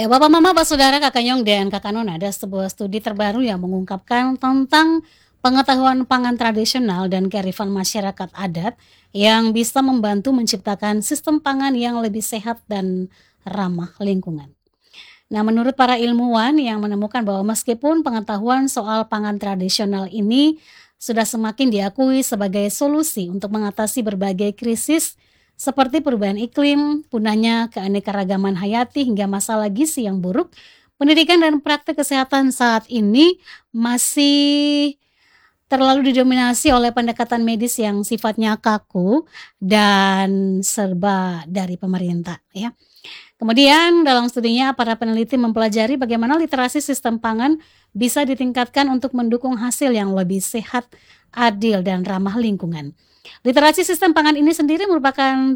Ya, Bapak, Mama, Saudara, Kakak Nyong, dan Kakak Nona, ada sebuah studi terbaru yang mengungkapkan tentang pengetahuan pangan tradisional dan kearifan masyarakat adat yang bisa membantu menciptakan sistem pangan yang lebih sehat dan ramah lingkungan. Nah, menurut para ilmuwan yang menemukan bahwa meskipun pengetahuan soal pangan tradisional ini sudah semakin diakui sebagai solusi untuk mengatasi berbagai krisis seperti perubahan iklim, punahnya keanekaragaman hayati hingga masalah gizi yang buruk, pendidikan dan praktek kesehatan saat ini masih terlalu didominasi oleh pendekatan medis yang sifatnya kaku dan serba dari pemerintah, ya. Kemudian dalam studinya para peneliti mempelajari bagaimana literasi sistem pangan bisa ditingkatkan untuk mendukung hasil yang lebih sehat, adil, dan ramah lingkungan. Literasi sistem pangan ini sendiri merupakan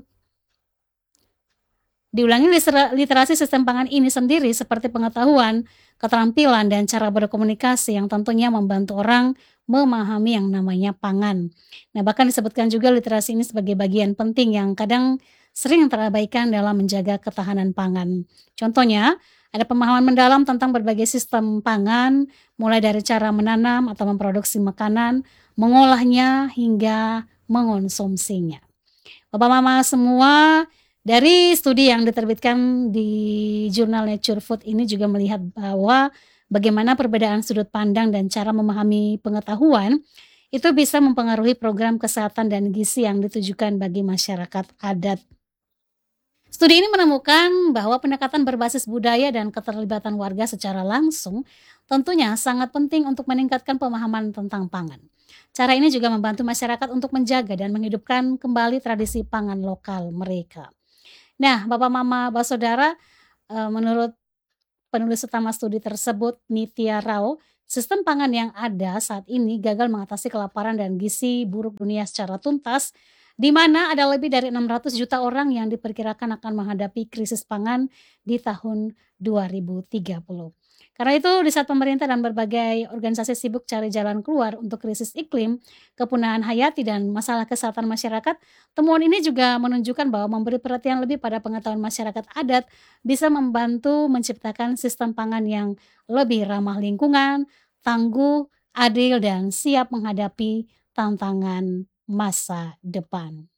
Diulangi literasi sistem pangan ini sendiri seperti pengetahuan, keterampilan, dan cara berkomunikasi yang tentunya membantu orang memahami yang namanya pangan. Nah, bahkan disebutkan juga literasi ini sebagai bagian penting yang kadang sering terabaikan dalam menjaga ketahanan pangan. Contohnya, ada pemahaman mendalam tentang berbagai sistem pangan, mulai dari cara menanam atau memproduksi makanan, mengolahnya, hingga mengonsumsinya. Bapak Mama semua, dari studi yang diterbitkan di jurnal Nature Food ini juga melihat bahwa bagaimana perbedaan sudut pandang dan cara memahami pengetahuan itu bisa mempengaruhi program kesehatan dan gizi yang ditujukan bagi masyarakat adat. Studi ini menemukan bahwa pendekatan berbasis budaya dan keterlibatan warga secara langsung tentunya sangat penting untuk meningkatkan pemahaman tentang pangan. Cara ini juga membantu masyarakat untuk menjaga dan menghidupkan kembali tradisi pangan lokal mereka. Nah, Bapak, Mama, Saudara, menurut penulis utama studi tersebut, Nitya Rao, sistem pangan yang ada saat ini gagal mengatasi kelaparan dan gizi buruk dunia secara tuntas, di mana ada lebih dari 600 juta orang yang diperkirakan akan menghadapi krisis pangan di tahun 2030. Karena itu, di saat pemerintah dan berbagai organisasi sibuk cari jalan keluar untuk krisis iklim, kepunahan hayati, dan masalah kesehatan masyarakat, temuan ini juga menunjukkan bahwa memberi perhatian lebih pada pengetahuan masyarakat adat bisa membantu menciptakan sistem pangan yang lebih ramah lingkungan, tangguh, adil, dan siap menghadapi tantangan masa depan.